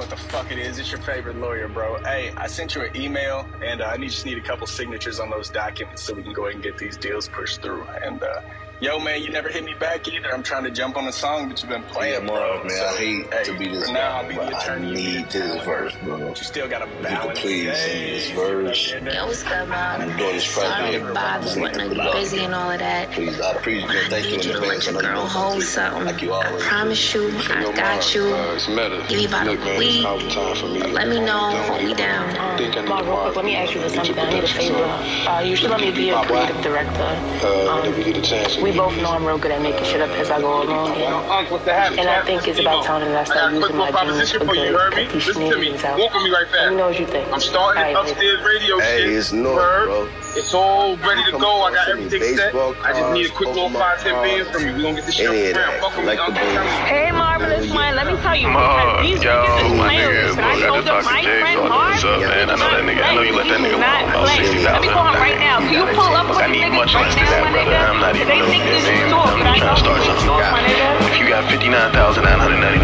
what the fuck it is. It's your favorite lawyer, bro. Hey, I sent you an email, and I just need a couple signatures on those documents so we can go ahead and get these deals pushed through. And, yo, man, you never hit me back either. I'm trying to jump on a song that you've been playing, bro. Man, so, I hate to be this guy, now I'll be the attorney. I need this verse, bro. But you still got to balance. Please send me this verse. Yo, what's good, Mom? I'm doing this Sorry to bother you, I know you're busy and all of that. Please, I appreciate it. Thank you in I need you to let advance. your girl hold something. Like you always I promise you, I got you. Give me about a week. Let me know, hold me down. Mom, real quick, let me ask you for something. I need a favor. You should let me be a creative director. We both know I'm real good at making shit up as I go along. And I think it's about time that I start using my genius for good. Cut these shenanigans out. Let me know what you think. I'm starting an upstairs radio shit. Hey, it's North, bro. It's all ready to go. I got everything set. I just need a quick little 5-10 bands from you. We gonna get this shit off the ground. Fuck with me. Hey, Marvelous One, let me tell you, because these niggas is players. I told them my friend Marv, man. I know that nigga. I know you let that nigga not know about play. 60,000. Let me call him right now. Can you pull up with I the need niggas much right less than now, that, my brother. nigga? I'm not even They think this is short, but I trying to know start this is something. short, my nigga. If you got 59,999